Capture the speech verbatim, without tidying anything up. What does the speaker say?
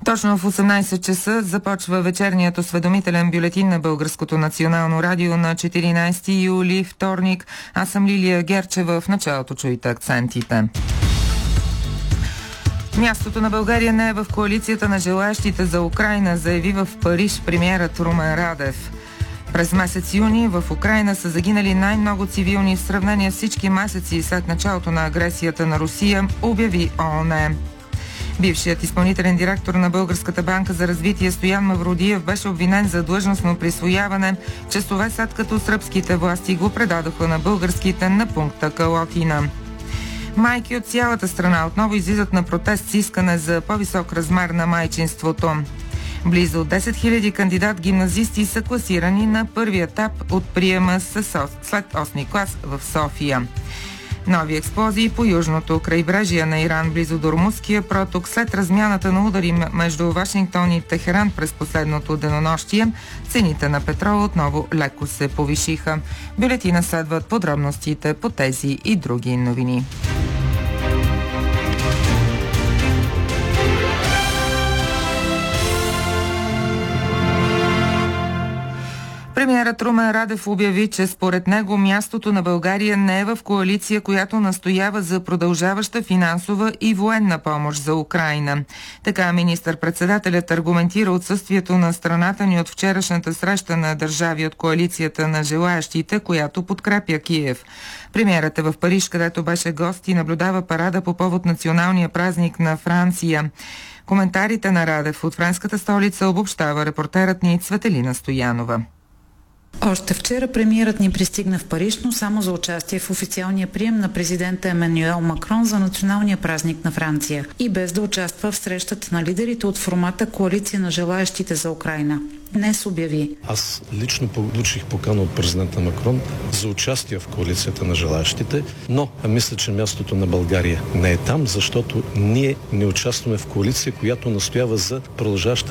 Точно в осемнайсет часа започва вечерният осведомителен бюлетин на Българското национално радио на четиринайсети юли, вторник. Аз съм Лилия Герчева. В началото чуйте акцентите. Мястото на България не е в коалицията на желаящите за Украйна, заяви в Париж премиерът Румен Радев. През месец юни в Украйна са загинали най-много цивилни в сравнение с всички месеци след началото на агресията на Русия, обяви ООН. Бившият изпълнителен директор на Българската банка за развитие Стоян Мавродиев беше обвинен за длъжностно присвояване, часове след като сръбските власти го предадоха на българските на пункта Калотина. Майки от цялата страна отново излизат на протест с искане за по-висок размер на майчинството. Близо десет хиляди кандидат-гимназисти са класирани на първи етап от приема след осми клас в София. Нови експлозии по южното крайбрежие на Иран, близо до Румънския проток, след размяната на удари между Вашингтон и Техеран през последното денонощие, цените на петрола отново леко се повишиха. Бюлетина следват подробностите по тези и други новини. Премиерът Румен Радев обяви, че според него мястото на България не е в коалиция, която настоява за продължаваща финансова и военна помощ за Украйна. Така министър-председателят аргументира отсъствието на страната ни от вчерашната среща на държави от коалицията на желаящите, която подкрепя Киев. Премиерът е в Париж, където беше гост и наблюдава парада по повод националния празник на Франция. Коментарите на Радев от френската столица обобщава репортерът ни Цветелина Стоянова. Още вчера премиерът ни пристигна в Париж, но само за участие в официалния прием на президента Емануел Макрон за националния празник на Франция и без да участва в срещата на лидерите от формата Коалиция на желаящите за Украйна. Днес обяви: Аз лично получих покана от президента Макрон за участие в коалицията на желаящите, но мисля, че мястото на България не е там, защото ние не участваме в коалиция, която настоява за продължаваща